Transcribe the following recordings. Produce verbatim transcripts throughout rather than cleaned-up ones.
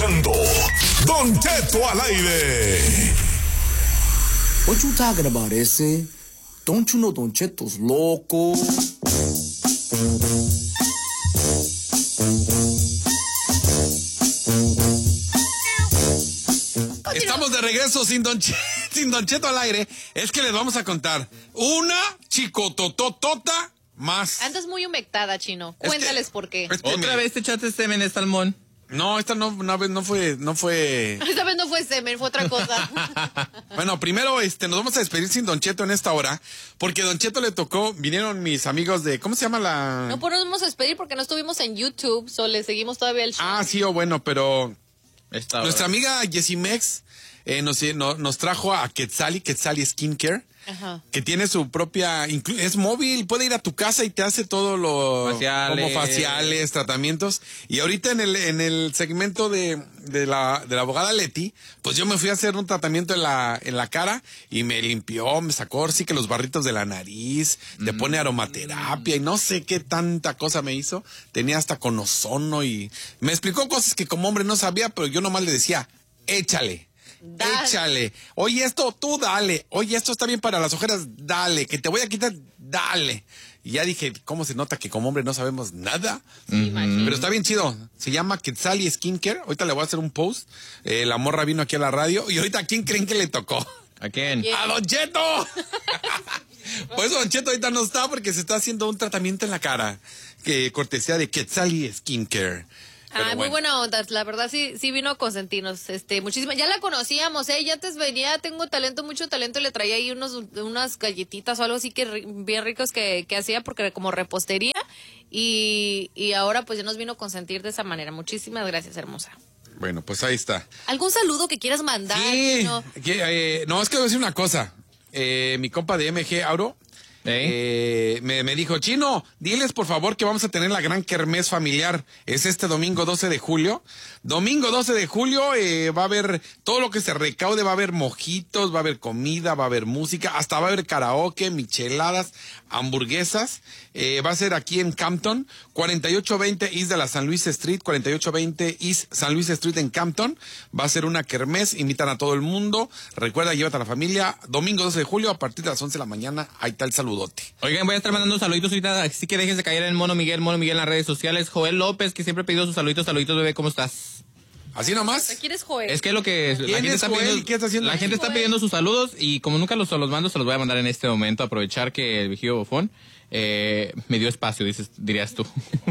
escuchando Don Cheto al aire. What you talking about, ese? Don't you know Don Cheto's loco? Estamos de regreso sin Don, Ch- sin Don Cheto al aire. Es que les vamos a contar una chicotototota más. Andas muy humectada, Chino. Cuéntales que, por qué. Es que Otra me... vez te echaste semen de salmón. No, esta no, una vez no fue, no fue. Esta vez no fue semen, fue otra cosa. Bueno, primero, este, nos vamos a despedir sin Don Cheto en esta hora, porque Don Cheto le tocó, vinieron mis amigos de, ¿cómo se llama la? No podemos despedir porque no estuvimos en YouTube, solo le seguimos todavía el show. Ah, sí, o bueno, pero Esta nuestra hora. amiga Yesimex eh, nos, no, nos trajo a Quetzali, Quetzali Skincare. Ajá. Que tiene su propia, inclu- es móvil, puede ir a tu casa y te hace todo lo Faciales. como faciales, tratamientos. Y ahorita en el en el segmento de, de la de la abogada Leti, pues yo me fui a hacer un tratamiento en la en la cara y me limpió, me sacó sí que los barritos de la nariz, te Mm. pone aromaterapia y no sé qué tanta cosa me hizo. Tenía hasta con ozono y me explicó cosas que como hombre no sabía, pero yo nomás le decía, échale. Dale. Échale. Oye, esto tú dale. Oye, esto está bien para las ojeras, dale. Que te voy a quitar, dale. Y ya dije, ¿cómo se nota que como hombre no sabemos nada? Sí, imagino. Pero está bien chido. Se llama Quetzali Skincare. Ahorita le voy a hacer un post. Eh, la morra vino aquí a la radio. Y ahorita, ¿a quién creen que le tocó? ¿A quién? ¿Quién? ¡A Don Cheto! Por eso Don Cheto ahorita no está, porque se está haciendo un tratamiento en la cara. Que cortesía de Quetzali Skincare. Pero Ay, muy bueno. buena onda, la verdad sí sí vino a consentirnos, este, muchísimas, ya la conocíamos, eh, ya antes venía, tengo talento, mucho talento, le traía ahí unos, unas galletitas o algo así que ri- bien ricos que, que hacía porque como repostería y, y ahora pues ya nos vino a consentir de esa manera, muchísimas gracias, hermosa. Bueno, pues ahí está. ¿Algún saludo que quieras mandar? Sí, Chino? que, eh, no, es que voy a decir una cosa. Eh, mi compa de M G Auro eh, me, me dijo, Chino, diles por favor que vamos a tener la gran kermés familiar. Es este domingo doce de julio. Domingo doce de julio eh, va a haber todo lo que se recaude, va a haber mojitos, va a haber comida, va a haber música, hasta va a haber karaoke, micheladas, hamburguesas. Eh, va a ser aquí en Campton, cuarenta y ocho veinte East de la San Luis Street, cuarenta y ocho veinte East San Luis Street en Campton. Va a ser una kermés, invitan a todo el mundo. Recuerda, llévate a la familia. Domingo doce de julio a partir de las once de la mañana. Ahí está el saludote. Oigan, voy a estar mandando saluditos ahorita, así que déjense caer en Mono Miguel, Mono Miguel en las redes sociales. Joel López, que siempre ha pedido sus saluditos, saluditos, bebé, ¿cómo estás? ¿Así nomás? ¿Quién es Joel? Es que lo que la ¿Quién gente es está Joel pidiendo, y qué está haciendo? la gente está Joel? pidiendo sus saludos y como nunca los, los mando, se los voy a mandar en este momento, aprovechar que el vigío bofón eh, me dio espacio, dices, dirías tú.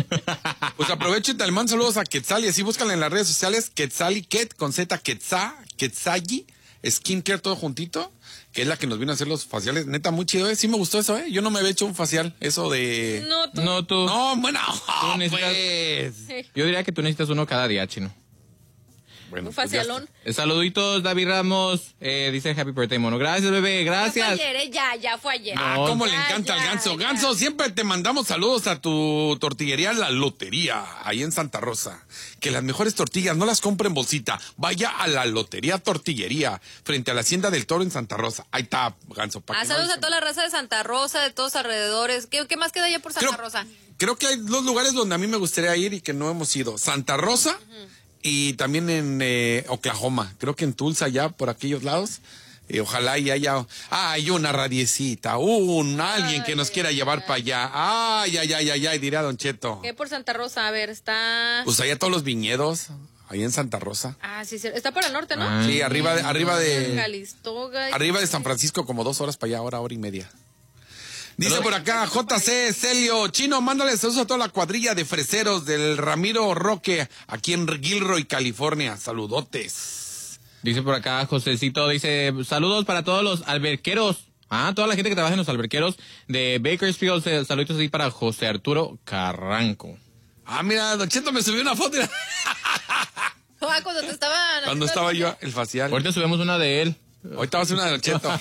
Pues aprovecho y te mando saludos a Quetzali. Así búscala en las redes sociales. Quetzali, Ket, con Z, Quetza, Quetzali, Skincare, todo juntito. Que es la que nos vino a hacer los faciales. Neta, muy chido, ¿eh? Sí me gustó eso, ¿eh? Yo no me había hecho un facial. Eso de... No, tú. No, tú. No, bueno, Tú necesitas- pues. Yo diría que tú necesitas uno cada día, Chino. Bueno, Un pues ya facialón. Eh, Saluditos, David Ramos, eh, dice Happy Birthday, Mono. Gracias, bebé, Ya fue gracias. ayer, ¿eh? Ya, ya fue ayer. Ah, No. cómo le Ya, encanta ya, al Ganso. ya. Ganso, siempre te mandamos saludos a tu tortillería La Lotería, ahí en Santa Rosa. Que las mejores tortillas no las compre en bolsita. Vaya a la Lotería Tortillería, frente a la Hacienda del Toro en Santa Rosa. Ahí está, Ganso. pa' Ah, que no saludos a dicen- toda la raza de Santa Rosa, de todos alrededores. ¿Qué, qué más queda allá por Santa creo, Rosa? Creo que hay dos lugares donde a mí me gustaría ir y que no hemos ido. Santa Rosa y también en eh, Oklahoma. Creo que en Tulsa, ya por aquellos lados. Y ojalá y haya ah, hay una radiecita, un alguien que nos quiera llevar para allá. Ay, ay, ay, ay, ay, diría Don Cheto. ¿Qué por Santa Rosa? A ver, está... Pues allá todos los viñedos, ahí en Santa Rosa. Ah, sí, sí, está para el norte, ¿no? Ah. Sí, arriba de, arriba de, Calistoga. arriba de San Francisco, como dos horas para allá, hora, hora y media. Dice por acá, J C Celio, Chino, mándale saludos a toda la cuadrilla de freseros del Ramiro Roque, aquí en Gilroy, California. Saludotes. Dice por acá, Josecito, dice, saludos para todos los alberqueros. Ah, toda la gente que trabaja en los alberqueros de Bakersfield. eh, Saluditos así para José Arturo Carranco. Ah, mira, Don Cheto me subió una foto. Ah, cuando te estaban... Cuando estaba yo, el facial. Ahorita subimos una de él. Ahorita va a ser una de Don Cheto.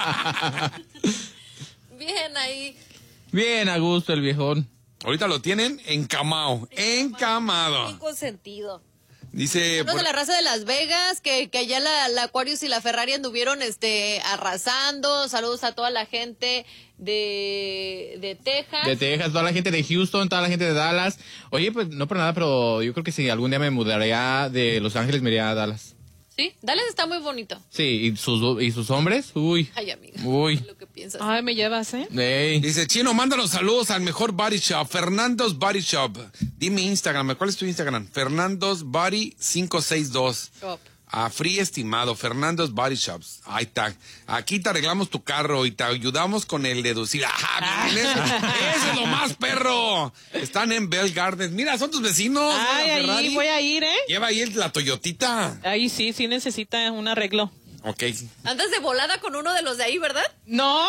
Bien ahí. Bien a gusto el viejón. Ahorita lo tienen encamado, encamado. Bien consentido. Dice... Saludos por- a la raza de Las Vegas, que, que allá la, la Aquarius y la Ferrari anduvieron este, arrasando. Saludos a toda la gente de, de Texas. De Texas, toda la gente de Houston, toda la gente de Dallas. Oye, pues no por nada, pero yo creo que si algún día me mudaría de Los Ángeles, me iría a Dallas. Sí, Dallas está muy bonito. Sí, y sus, y sus hombres, uy. Ay, amiga. Uy. Lo que piensas. Ay, me llevas, ¿eh? Ey. Dice, Chino, mándanos saludos al mejor body shop, Fernando's Body Shop. Dime Instagram, ¿cuál es tu Instagram? Fernando's Body cinco seis dos. Shop. A free estimado, Fernando's Body Shops. Ahí está. Aquí te arreglamos tu carro y te ayudamos con el deducir. ¡Ajá! Bien, eso, eso es lo más, perro. Están en Bell Gardens. Mira, son tus vecinos. Ay, la ahí Ferrari. voy a ir, ¿eh? Lleva ahí la Toyotita. Ahí sí, sí necesita un arreglo. Ok. Andas de volada con uno de los de ahí, ¿verdad? No.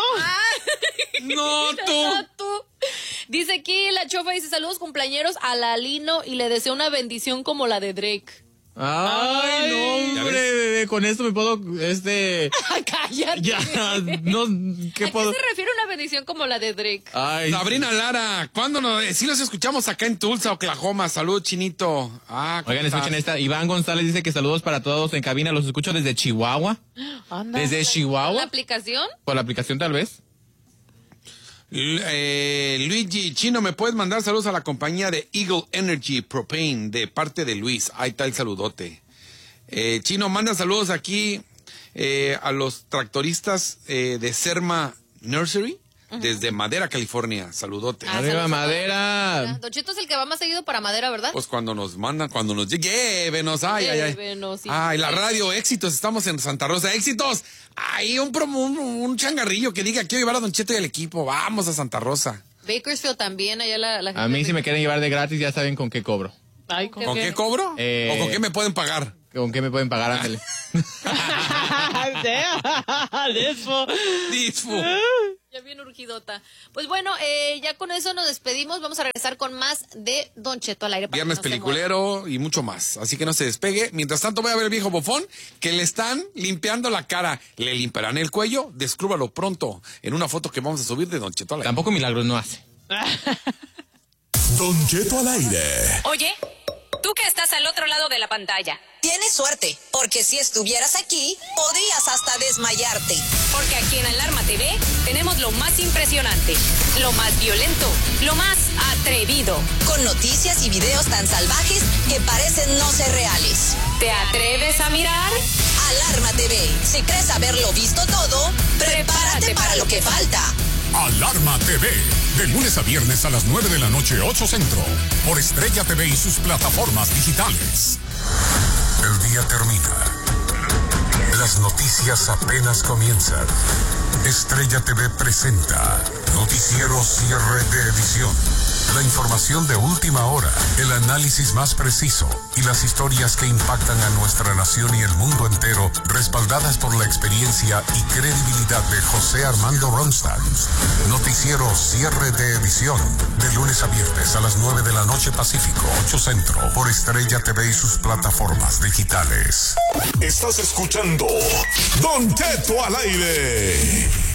No, tú. No, tú. Dice aquí la chofa, dice saludos cumpleañeros a la Lino y le deseo una bendición como la de Drake. Ay, no, ¿Ya hombre, ves? bebé, con esto me puedo, este, Cállate. ya, no, ¿qué ¿A puedo? qué se refiere una bendición como la de Drake? Ay, Sabrina Lara, ¿cuándo nos, sí los escuchamos acá en Tulsa, Oklahoma? Salud, Chinito. Ah, ¿cómo oigan, estás? escuchen esta. Iván González dice que saludos para todos en cabina. Los escucho desde Chihuahua. Anda. Desde ¿La Chihuahua. aplicación? Por la aplicación, tal vez. L- eh, Luigi, Chino, ¿me puedes mandar saludos a la compañía de Eagle Energy Propane de parte de Luis? Ahí está el saludote. Eh, Chino, manda saludos aquí eh, a los tractoristas eh, de Serma Nursery desde Madera, California. Saludote. Ah, Arriba, saludos a Madera. Madera. Don Cheto es el que va más seguido para Madera, ¿verdad? Pues cuando nos mandan, cuando nos llegue, llévenos, ay, ay, ay. Llévenos, sí. Ay, la radio, éxitos, estamos en Santa Rosa, éxitos. Ay, un promo, un, un changarrillo que diga, quiero llevar a Don Cheto y al equipo, vamos a Santa Rosa. Bakersfield también, allá la, la gente A mí de si me quieren llevar de gratis, ya saben con qué cobro. Ay, ¿con ¿Con qué? qué cobro? Eh, ¿O con qué me pueden pagar? ¿Con qué me pueden pagar, Ángel? Eso. Disfu. Ya bien urgidota. Pues bueno, eh, ya con eso nos despedimos. Vamos a regresar con más de Don Cheto al aire. para Viernes que no se mueva. peliculero y mucho más. Así que no se despegue. Mientras tanto voy a ver el viejo bofón que le están limpiando la cara. Le limpiarán el cuello. Descúbralo pronto en una foto que vamos a subir de Don Cheto al aire. Tampoco milagros no hace. Don Cheto al aire. Oye, tú que estás al otro lado de la pantalla, Tienes suerte, porque si estuvieras aquí, podrías hasta desmayarte. porque aquí en Alarma T V tenemos lo más impresionante, lo más violento, lo más atrevido. Con noticias y videos tan salvajes que parecen no ser reales. ¿Te atreves a mirar? Alarma T V. Si crees haberlo visto todo, prepárate para lo que falta. Alarma T V. De lunes a viernes a las nueve de la noche, ocho Centro. Por Estrella T V y sus plataformas digitales. El día termina. Las noticias apenas comienzan. Estrella T V presenta Noticiero Cierre de Edición. La información de última hora, el análisis más preciso y las historias que impactan a nuestra nación y el mundo entero, respaldadas por la experiencia y credibilidad de José Armando Ronstadt. Noticiero Cierre de Edición, de lunes a viernes a las nueve de la noche Pacífico, ocho Centro, por Estrella T V y sus plataformas digitales. Estás escuchando Don Cheto al aire.